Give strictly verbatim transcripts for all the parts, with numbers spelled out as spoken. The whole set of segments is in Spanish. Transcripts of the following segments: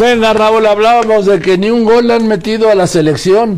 Venga, Raúl, hablábamos de que ni un gol le han metido a la selección.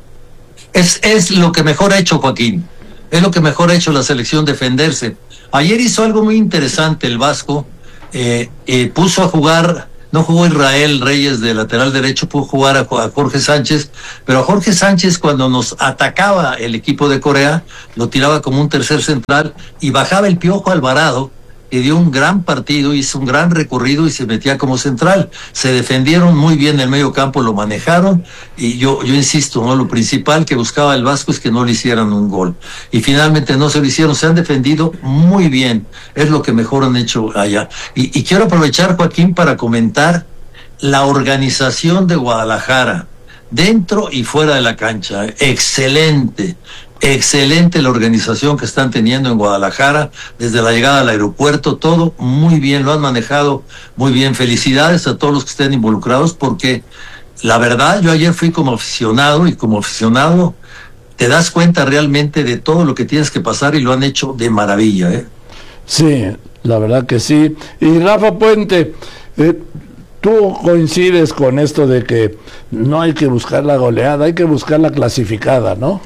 Es, es lo que mejor ha hecho Joaquín, es lo que mejor ha hecho la selección, defenderse. Ayer hizo algo muy interesante el Vasco, eh, eh, puso a jugar, no jugó Israel Reyes de lateral derecho, pudo jugar a, a Jorge Sánchez, pero a Jorge Sánchez cuando nos atacaba el equipo de Corea, lo tiraba como un tercer central y bajaba el Piojo Alvarado, y dio un gran partido, hizo un gran recorrido y se metía como central. Se defendieron muy bien el medio campo, lo manejaron, y yo yo insisto, no, lo principal que buscaba el Vasco es que no le hicieran un gol. Y finalmente no se lo hicieron, se han defendido muy bien, es lo que mejor han hecho allá. Y, y quiero aprovechar, Joaquín, para comentar la organización de Guadalajara, dentro y fuera de la cancha. Excelente. Excelente la organización que están teniendo en Guadalajara, desde la llegada al aeropuerto, todo muy bien, lo han manejado muy bien. Felicidades a todos los que estén involucrados, porque la verdad, yo ayer fui como aficionado, y como aficionado te das cuenta realmente de todo lo que tienes que pasar, y lo han hecho de maravilla, ¿eh? Sí, la verdad que sí. Y Rafa Puente, eh, tú coincides con esto de que no hay que buscar la goleada, hay que buscar la clasificada, ¿no?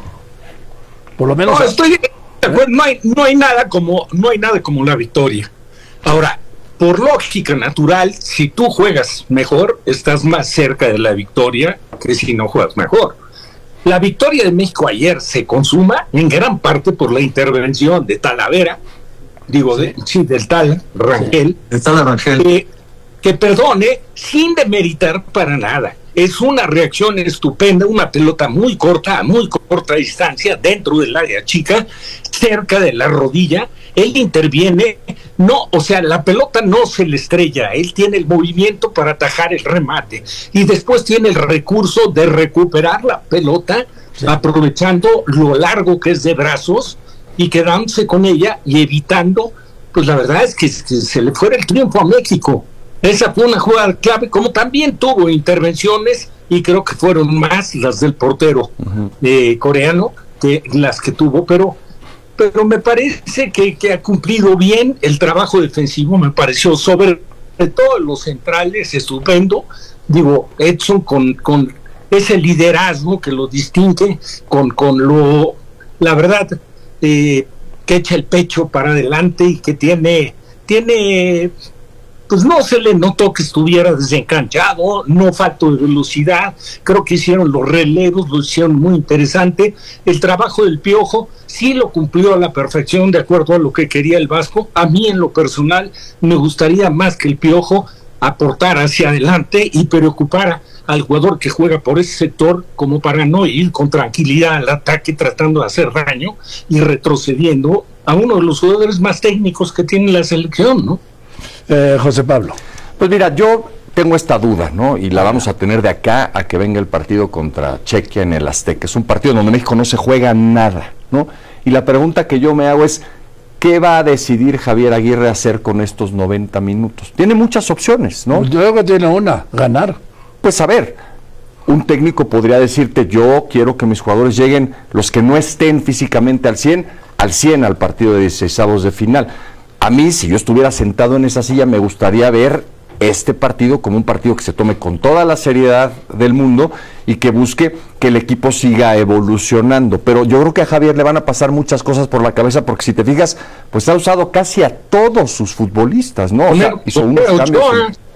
Por lo menos. No, estoy, pues, no hay, no hay nada como, no hay nada como la victoria. Ahora, por lógica natural, si tú juegas mejor, estás más cerca de la victoria que si no juegas mejor. La victoria de México ayer se consuma en gran parte por la intervención de Talavera, digo, de, sí, del tal Rangel, sí, del tal Rangel. Que, que perdone, sin demeritar para nada. Es una reacción estupenda, una pelota muy corta, a muy corta distancia, dentro del área chica, cerca de la rodilla. Él interviene, no, o sea, la pelota no se le estrella, él tiene el movimiento para atajar el remate, y después tiene el recurso de recuperar la pelota, sí, aprovechando lo largo que es de brazos, y quedándose con ella y evitando, pues la verdad es que, que se le fuera el triunfo a México. Esa fue una jugada clave, como también tuvo intervenciones, y creo que fueron más las del portero uh-huh. eh, coreano que las que tuvo, pero pero me parece que, que ha cumplido bien el trabajo defensivo. Me pareció, sobre todo los centrales, estupendo. Digo, Edson con, con ese liderazgo que lo distingue, con, con lo, la verdad, eh, que echa el pecho para adelante, y que tiene, tiene pues no se le notó que estuviera desencanchado, no faltó de velocidad. Creo que hicieron los relevos, lo hicieron muy interesante. El trabajo del Piojo sí lo cumplió a la perfección, de acuerdo a lo que quería el Vasco. A mí, en lo personal, me gustaría más que el Piojo aportara hacia adelante y preocupara al jugador que juega por ese sector, como para no ir con tranquilidad al ataque tratando de hacer daño y retrocediendo a uno de los jugadores más técnicos que tiene la selección, ¿no? Eh, José Pablo. Pues mira, yo tengo esta duda, ¿no? Y la vamos a tener de acá a que venga el partido contra Chequia en el Azteca. Es un partido donde México no se juega nada, ¿no? Y la pregunta que yo me hago es, ¿qué va a decidir Javier Aguirre hacer con estos noventa minutos? Tiene muchas opciones, ¿no? Pues yo creo que tiene una, ganar. Pues a ver, un técnico podría decirte, yo quiero que mis jugadores lleguen, los que no estén físicamente al cien, al cien al partido de dieciseisavos de final. A mí, si yo estuviera sentado en esa silla, me gustaría ver este partido como un partido que se tome con toda la seriedad del mundo y que busque que el equipo siga evolucionando. Pero yo creo que a Javier le van a pasar muchas cosas por la cabeza, porque si te fijas, pues ha usado casi a todos sus futbolistas, ¿no? O sea, hizo unos cambios.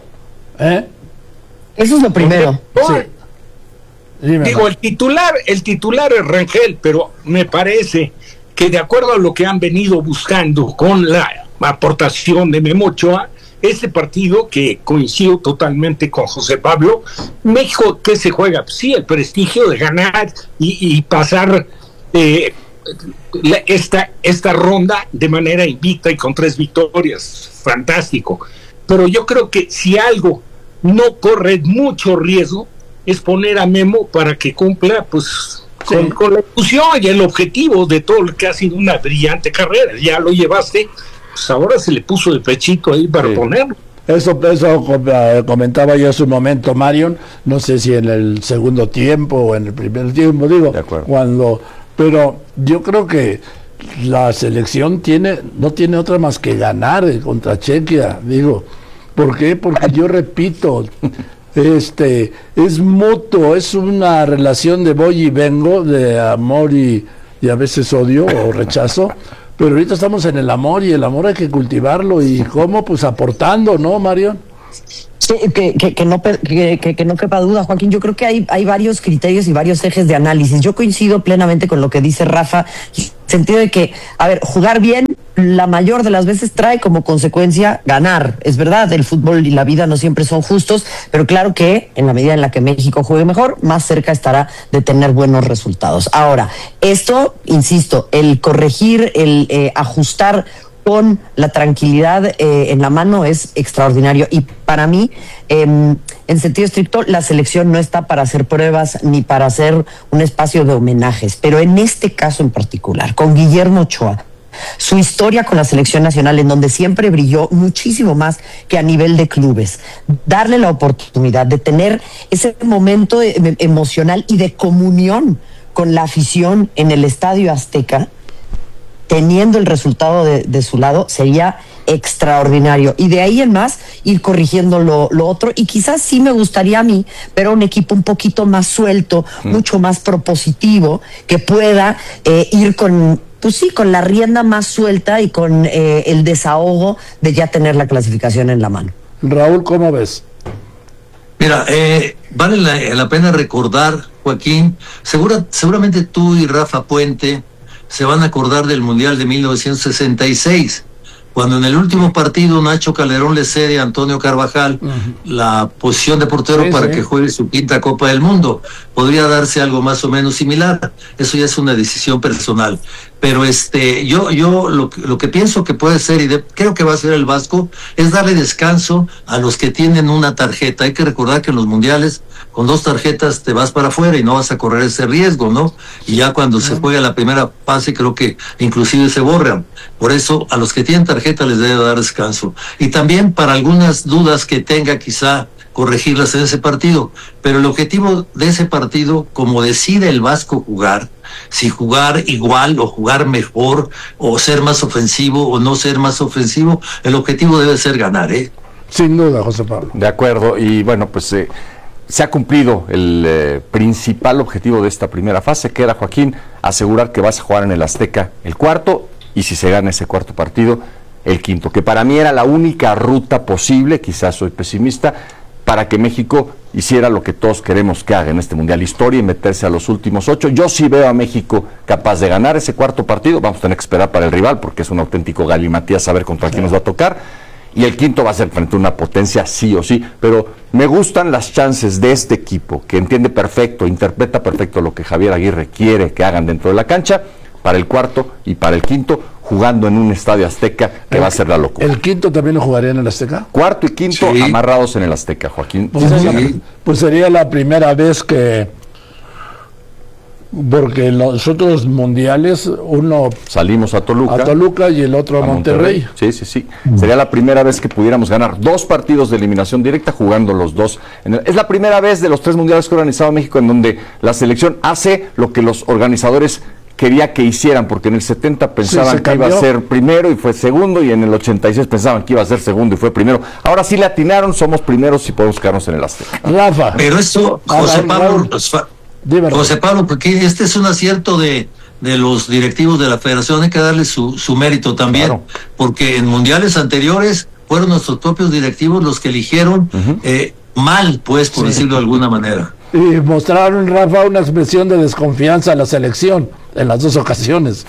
¿Eh? Eso es lo primero. Sí. Digo, el titular, el titular es Rangel, pero me parece que, de acuerdo a lo que han venido buscando con la aportación de Memo Ochoa, este partido, que coincido totalmente con José Pablo, México, ¿qué se juega? Sí, el prestigio de ganar y, y pasar eh, la, esta, esta ronda de manera invicta y con tres victorias, fantástico. Pero yo creo que si algo no corre mucho riesgo es poner a Memo para que cumpla, pues, sí, con, con la ilusión y el objetivo de todo lo que ha sido una brillante carrera. Ya lo llevaste, pues ahora se le puso de pechito ahí para sí ponerlo. Eso, eso comentaba yo hace un momento, Marion, no sé si en el segundo tiempo o en el primer tiempo, digo, cuando, pero yo creo que la selección tiene, no tiene otra más que ganar contra Chequia, digo. ¿Por qué? Porque yo repito, este, es mutuo, es una relación de voy y vengo, de amor y, y a veces odio o rechazo, pero ahorita estamos en el amor y el amor hay que cultivarlo, y cómo, pues aportando, ¿no, Marion? Sí, que, que, que, no, que, que, que no quepa duda, Joaquín. Yo creo que hay, hay varios criterios y varios ejes de análisis. Yo coincido plenamente con lo que dice Rafa, en el sentido de que, a ver, jugar bien la mayor de las veces trae como consecuencia ganar. Es verdad, el fútbol y la vida no siempre son justos, pero claro que en la medida en la que México juegue mejor, más cerca estará de tener buenos resultados. Ahora, esto, insisto, el corregir, el eh, ajustar con la tranquilidad eh, en la mano es extraordinario, y para mí, eh, en sentido estricto, la selección no está para hacer pruebas ni para hacer un espacio de homenajes, pero en este caso en particular, con Guillermo Ochoa, su historia con la selección nacional, en donde siempre brilló muchísimo más que a nivel de clubes, darle la oportunidad de tener ese momento emocional y de comunión con la afición en el Estadio Azteca, teniendo el resultado de, de su lado, sería extraordinario. Y de ahí en más, ir corrigiendo lo, lo otro. Y quizás sí me gustaría a mí ver a un equipo un poquito más suelto, mm. mucho más propositivo, que pueda eh, ir con, pues sí, con la rienda más suelta y con eh, el desahogo de ya tener la clasificación en la mano. Raúl, ¿cómo ves? Mira, eh, vale la, la pena recordar, Joaquín, segura, seguramente tú y Rafa Puente se van a acordar del Mundial de mil novecientos sesenta y seis, cuando en el último partido Nacho Calderón le cede a Antonio Carvajal uh-huh. la posición de portero sí, para sí. que juegue su quinta Copa del Mundo. Podría darse algo más o menos similar, eso ya es una decisión personal. Pero este, yo, yo lo, lo que pienso que puede ser, y de, creo que va a ser el Vasco, es darle descanso a los que tienen una tarjeta. Hay que recordar que en los mundiales, con dos tarjetas te vas para afuera y no vas a correr ese riesgo, ¿no? Y ya cuando se juega la primera fase, creo que inclusive se borran. Por eso, a los que tienen tarjeta les debe dar descanso. Y también para algunas dudas que tenga, quizá corregirlas en ese partido. Pero el objetivo de ese partido, como decide el Vasco jugar, si jugar igual o jugar mejor, o ser más ofensivo o no ser más ofensivo, el objetivo debe ser ganar, ¿eh? Sin duda, José Pablo. De acuerdo, y bueno, pues eh, se ha cumplido el eh, principal objetivo de esta primera fase, que era, Joaquín, asegurar que vas a jugar en el Azteca el cuarto, y si se gana ese cuarto partido, el quinto, que para mí era la única ruta posible, quizás soy pesimista, para que México hiciera lo que todos queremos que haga en este Mundial, historia, y meterse a los últimos ocho. Yo sí veo a México capaz de ganar ese cuarto partido. Vamos a tener que esperar para el rival, porque es un auténtico galimatías saber contra quién nos va a tocar. Y el quinto va a ser frente a una potencia sí o sí. Pero me gustan las chances de este equipo, que entiende perfecto, interpreta perfecto lo que Javier Aguirre quiere que hagan dentro de la cancha, para el cuarto y para el quinto, jugando en un estadio Azteca que el, va a ser la locura. ¿El quinto también lo jugaría en el Azteca? Cuarto y quinto sí. amarrados en el Azteca, Joaquín. Pues, sí. sería, pues sería la primera vez que, porque en los otros mundiales uno salimos a Toluca, a Toluca y el otro a, a Monterrey. Monterrey. Sí, sí, sí. Mm. Sería la primera vez que pudiéramos ganar dos partidos de eliminación directa jugando los dos. En el, es la primera vez de los tres mundiales que ha organizado México en donde la selección hace lo que los organizadores quería que hicieran, porque en el setenta pensaban sí, que iba a ser primero y fue segundo, y en el ochenta y seis pensaban que iba a ser segundo y fue primero. Ahora sí le atinaron, somos primeros y podemos quedarnos en el Azteca. Rafa. Pero esto, José Pablo, José Pablo, porque este es un acierto de, de los directivos de la federación, hay que darle su, su mérito también, claro. Porque en mundiales anteriores fueron nuestros propios directivos los que eligieron uh-huh. eh, mal, pues, por sí. decirlo de alguna manera. Y mostraron, Rafa, una expresión de desconfianza a la selección en las dos ocasiones.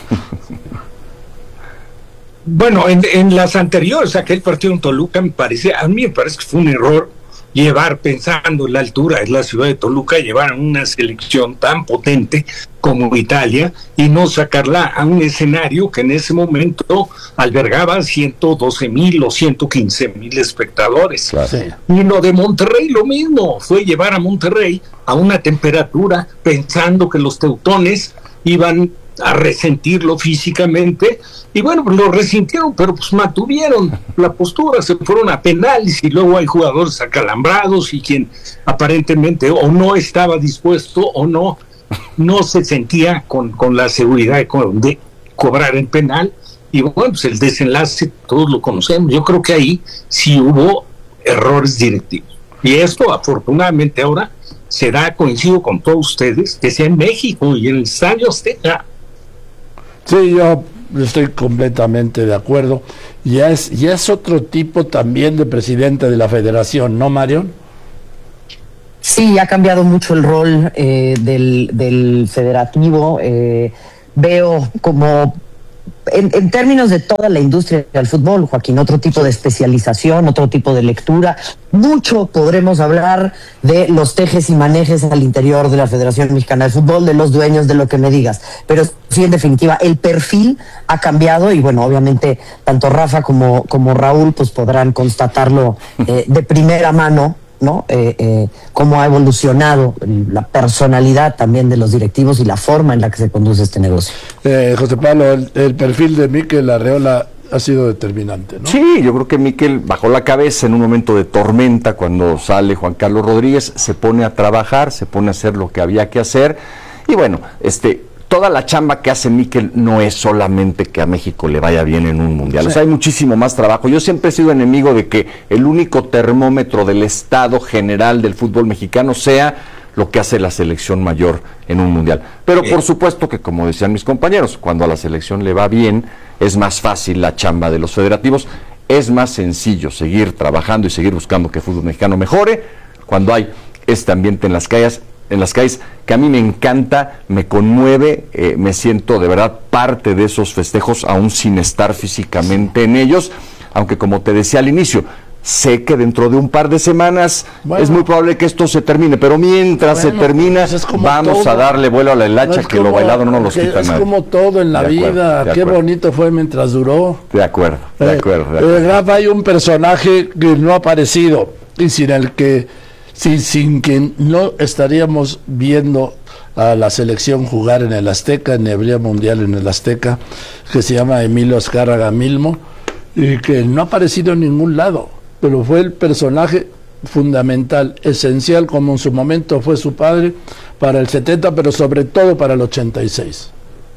Bueno, en, en las anteriores, aquel partido en Toluca, me parece, a mí me parece que fue un error llevar, pensando en la altura de la ciudad de Toluca, llevar a una selección tan potente como Italia y no sacarla a un escenario que en ese momento albergaba ciento doce mil o ciento quince mil espectadores. Claro. Sí. Y lo de Monterrey lo mismo, fue llevar a Monterrey a una temperatura pensando que los teutones iban a resentirlo físicamente, y bueno, pues lo resintieron, pero pues mantuvieron la postura, se fueron a penales, y luego hay jugadores acalambrados y quien aparentemente o no estaba dispuesto o no no se sentía con, con la seguridad de, de cobrar el penal, y bueno, pues el desenlace todos lo conocemos. Yo creo que ahí sí hubo errores directivos. Y esto, afortunadamente, ahora será, coincido con todos ustedes, que sea en México y en el Estadio Azteca. Sí, yo estoy completamente de acuerdo. Ya es, ya es otro tipo también de presidente de la federación, ¿no, Marion? Sí, ha cambiado mucho el rol eh, del, del federativo. Eh, veo como, en, en términos de toda la industria del fútbol, Joaquín, otro tipo de especialización, otro tipo de lectura. Mucho podremos hablar de los tejes y manejes al interior de la Federación Mexicana de Fútbol, de los dueños, de lo que me digas. Pero sí, en definitiva, el perfil ha cambiado y, bueno, obviamente, tanto Rafa como, como Raúl pues podrán constatarlo eh, de primera mano, ¿no? Eh, eh, cómo ha evolucionado la personalidad también de los directivos y la forma en la que se conduce este negocio. Eh, José Pablo, el, el perfil de Mikel Arreola ha sido determinante, ¿no? Sí, yo creo que Mikel bajó la cabeza en un momento de tormenta cuando sale Juan Carlos Rodríguez, se pone a trabajar, se pone a hacer lo que había que hacer y bueno, este toda la chamba que hace Mikel no es solamente que a México le vaya bien en un mundial, sí. O sea, hay muchísimo más trabajo. Yo siempre he sido enemigo de que el único termómetro del estado general del fútbol mexicano sea lo que hace la selección mayor en un mundial. Pero por supuesto que, como decían mis compañeros, cuando a la selección le va bien, es más fácil la chamba de los federativos, es más sencillo seguir trabajando y seguir buscando que el fútbol mexicano mejore cuando hay este ambiente en las calles, en las calles que a mí me encanta, me conmueve, eh, me siento de verdad parte de esos festejos aún sin estar físicamente en ellos, aunque como te decía al inicio, sé que dentro de un par de semanas bueno, es muy probable que esto se termine, pero mientras bueno, se termina, pues vamos todo. a darle vuelo a la hilacha, no que como, lo bailado no nos lo quita nadie. Es como todo en la de vida, acuerdo, qué bonito fue mientras duró. De acuerdo, de acuerdo. De acuerdo. Eh, Rafa, hay un personaje que no ha aparecido y sin el que sin, sin que no estaríamos viendo a la selección jugar en el Azteca, en el Mundial en el Azteca, que se llama Emilio Azcárraga Milmo, y que no ha aparecido en ningún lado, pero fue el personaje fundamental, esencial, como en su momento fue su padre, para el setenta, pero sobre todo para el ochenta y seis.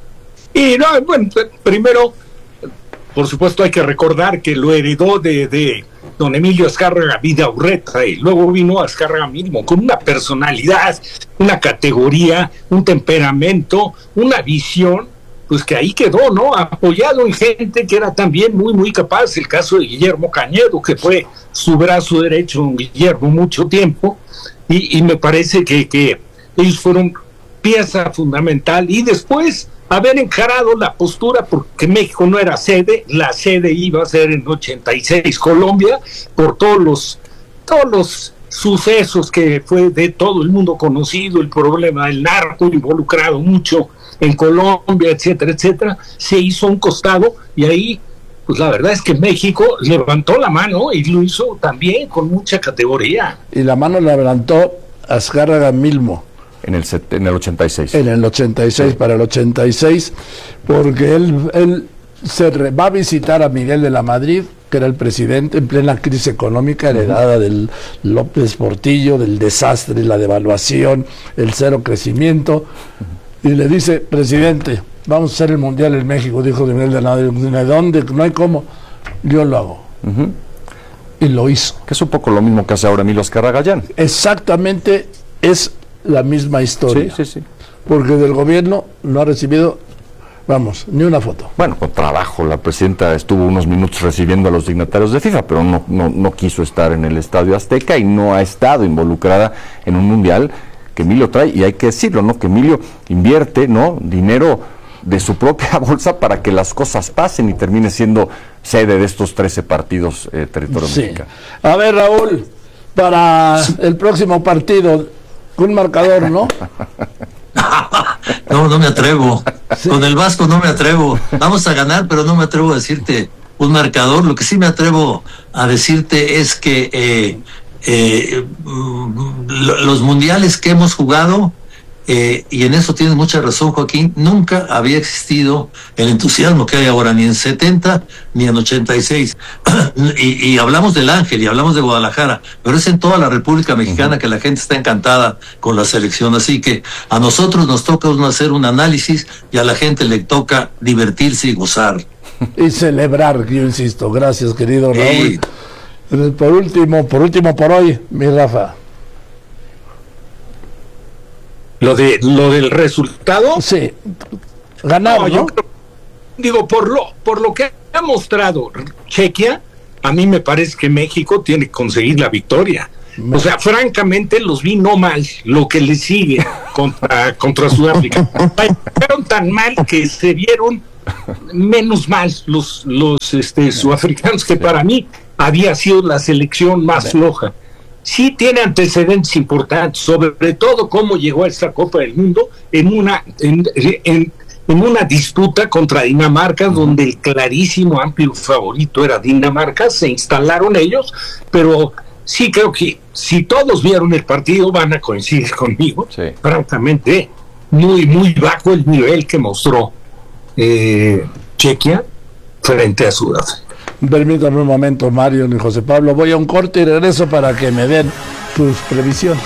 Y no, bueno, primero, por supuesto hay que recordar que lo heredó de, de don Emilio Azcárraga Vidaurreta, y luego vino Azcárraga Milmo, con una personalidad, una categoría, un temperamento, una visión, pues que ahí quedó, ¿no? Apoyado en gente que era también muy, muy capaz. El caso de Guillermo Cañedo, que fue su brazo derecho, don Guillermo, mucho tiempo, y, y me parece que, que ellos fueron pieza fundamental, y después haber encarado la postura, porque México no era sede, la sede iba a ser en ochenta y seis Colombia, por todos los, todos los sucesos que fue de todo el mundo conocido, el problema del narco involucrado mucho en Colombia, etcétera, etcétera, se hizo a un costado, y ahí, pues la verdad es que México levantó la mano y lo hizo también con mucha categoría. Y la mano la levantó Azcárraga Milmo. En el, en el ochenta y seis. En el ochenta y seis, sí. Para el ochenta y seis, porque él, él se re, va a visitar a Miguel de la Madrid, que era el presidente en plena crisis económica heredada uh-huh. del López Portillo, del desastre, la devaluación, el cero crecimiento, uh-huh. y le dice, presidente, vamos a hacer el Mundial en México, dijo Miguel de la Madrid, ¿de dónde? No hay cómo, yo lo hago. Uh-huh. Y lo hizo. Que es un poco lo mismo que hace ahora Emilio Azcárraga Gallán. Exactamente, es la misma historia, sí, sí, sí. Porque del gobierno no ha recibido, vamos, ni una foto. Bueno, con trabajo, la presidenta estuvo unos minutos recibiendo a los dignatarios de FIFA, pero no, no, no quiso estar en el Estadio Azteca y no ha estado involucrada en un mundial que Emilio trae, y hay que decirlo, ¿no? Que Emilio invierte, ¿no? Dinero de su propia bolsa para que las cosas pasen y termine siendo sede de estos trece partidos eh, territorio sí. mexicano. A ver, Raúl, para el próximo partido, un marcador, ¿no? No, no me atrevo. Sí. Con el Vasco no me atrevo. Vamos a ganar, pero no me atrevo a decirte un marcador. Lo que sí me atrevo a decirte es que eh, eh, los mundiales que hemos jugado, eh, y en eso tienes mucha razón, Joaquín, nunca había existido el entusiasmo que hay ahora, ni en setenta ni en ochenta y seis. y, y hablamos del Ángel y hablamos de Guadalajara, pero es en toda la República Mexicana que la gente está encantada con la selección. Así que a nosotros nos toca hacer un análisis y a la gente le toca divertirse y gozar. Y celebrar, yo insisto. Gracias, querido Raúl. Por último, por último por hoy, mi Rafa. Lo de lo del resultado. Sí. Ganar, ¿no? Yo creo, digo, por lo, por lo que ha mostrado Chequia, a mí me parece que México tiene que conseguir la victoria. O sea, francamente los vi no mal lo que le sigue contra, contra Sudáfrica. Fueron tan mal que se vieron menos mal los, los este, sudafricanos, que para mí había sido la selección más floja. Sí tiene antecedentes importantes, sobre todo cómo llegó a esta Copa del Mundo en una en, en, en una disputa contra Dinamarca, donde el clarísimo amplio favorito era Dinamarca. Se instalaron ellos, pero sí creo que si todos vieron el partido van a coincidir conmigo. Sí. Francamente, muy, muy bajo el nivel que mostró eh, Chequia frente a Sudáfrica. Permítanme un momento, Mario y José Pablo. Voy a un corte y regreso para que me den sus previsiones.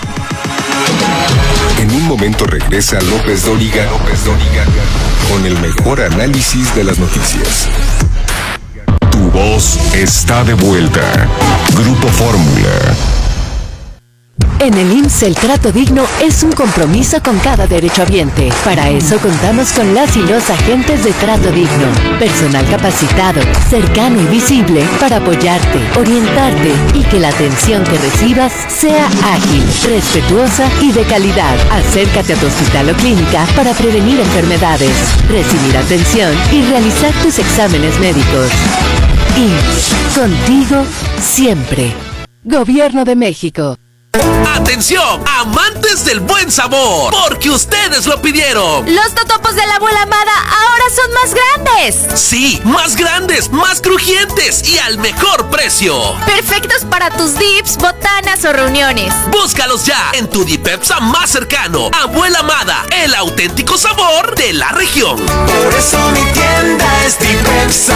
En un momento regresa López Dóriga, López Dóriga con el mejor análisis de las noticias. Tu voz está de vuelta. Grupo Fórmula. En el I M S S el trato digno es un compromiso con cada derechohabiente. Para eso contamos con las y los agentes de trato digno. Personal capacitado, cercano y visible para apoyarte, orientarte y que la atención que recibas sea ágil, respetuosa y de calidad. Acércate a tu hospital o clínica para prevenir enfermedades, recibir atención y realizar tus exámenes médicos. I M S S, contigo siempre. Gobierno de México. ¡Atención! ¡Amantes del buen sabor! ¡Porque ustedes lo pidieron! ¡Los totopos de la abuela Amada ahora son más grandes! ¡Sí! ¡Más grandes! ¡Más crujientes! ¡Y al mejor precio! ¡Perfectos para tus dips, botanas o reuniones! ¡Búscalos ya en tu Dipepsa más cercano! Abuela Amada, el auténtico sabor de la región. Por eso mi tienda es Dipepsa.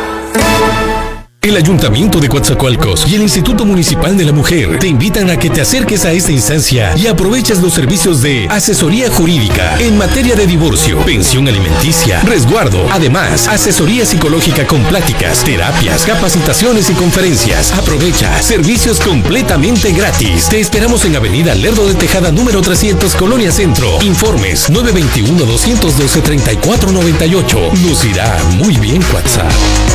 El Ayuntamiento de Coatzacoalcos y el Instituto Municipal de la Mujer te invitan a que te acerques a esta instancia y aproveches los servicios de asesoría jurídica en materia de divorcio, pensión alimenticia, resguardo. Además, asesoría psicológica con pláticas, terapias, capacitaciones y conferencias. Aprovecha servicios completamente gratis. Te esperamos en Avenida Lerdo de Tejada número trescientos, Colonia Centro. Informes nueve dos uno, dos uno dos, tres cuatro nueve ocho. Lucirá muy bien WhatsApp.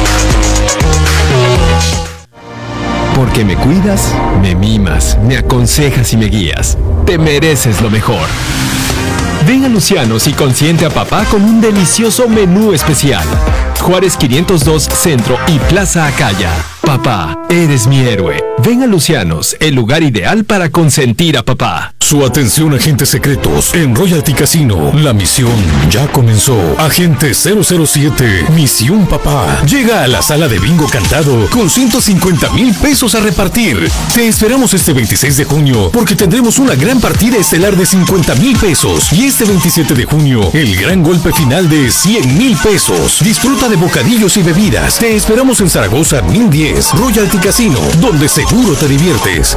Porque me cuidas, me mimas, me aconsejas y me guías. Te mereces lo mejor. Ven a Lucianos y consiente a papá con un delicioso menú especial. Juárez quinientos dos Centro y Plaza Acaya. Papá, eres mi héroe. Ven a Lucianos, el lugar ideal para consentir a papá. Su atención, agentes secretos. En Royalty Casino, la misión ya comenzó. Agente cero cero siete, Misión Papá. Llega a la sala de bingo cantado con ciento cincuenta mil pesos a repartir. Te esperamos este veintiséis de junio porque tendremos una gran partida estelar de cincuenta mil pesos. Y este veintisiete de junio, el gran golpe final de cien mil pesos. Disfruta de bocadillos y bebidas. Te esperamos en Zaragoza mil diez, Royalty Casino, donde seguro te diviertes.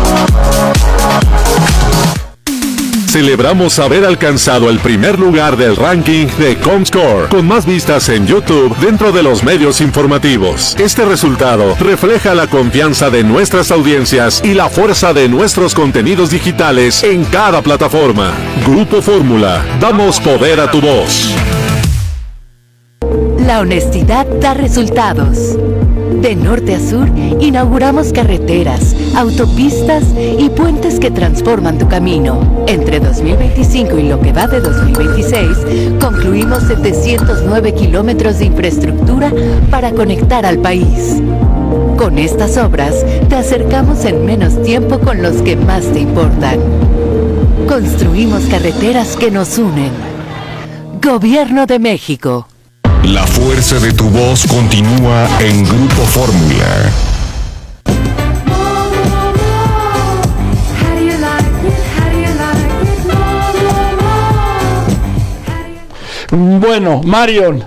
Celebramos haber alcanzado el primer lugar del ranking de Comscore, con más vistas en YouTube dentro de los medios informativos. Este resultado refleja la confianza de nuestras audiencias y la fuerza de nuestros contenidos digitales en cada plataforma. Grupo Fórmula, damos poder a tu voz. La honestidad da resultados. De norte a sur, inauguramos carreteras, autopistas y puentes que transforman tu camino. Entre dos mil veinticinco y lo que va de dos mil veintiséis, concluimos setecientos nueve kilómetros de infraestructura para conectar al país. Con estas obras, te acercamos en menos tiempo con los que más te importan. Construimos carreteras que nos unen. Gobierno de México. La fuerza de tu voz continúa en Grupo Fórmula. Bueno, Marion.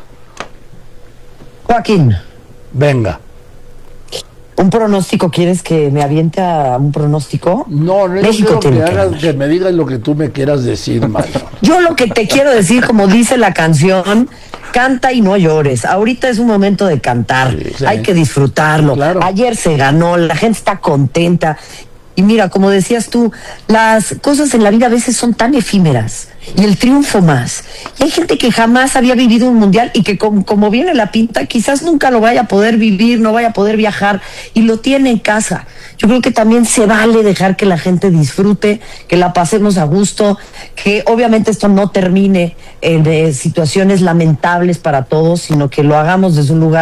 Joaquín. Venga. ¿Un pronóstico? ¿Quieres que me aviente a un pronóstico? No, no, México quiero que, hagas, que me digas lo que tú me quieras decir, Marion. Yo lo que te quiero decir, como dice la canción, canta y no llores. Ahorita es un momento de cantar, sí, sí. Hay que disfrutarlo. Claro. Ayer se ganó, la gente está contenta. Y mira, como decías tú, las cosas en la vida a veces son tan efímeras y el triunfo más. Y hay gente que jamás había vivido un mundial y que como, como viene la pinta, quizás nunca lo vaya a poder vivir, no vaya a poder viajar y lo tiene en casa. Yo creo que también se vale dejar que la gente disfrute, que la pasemos a gusto, que obviamente esto no termine en eh, situaciones lamentables para todos, sino que lo hagamos desde un lugar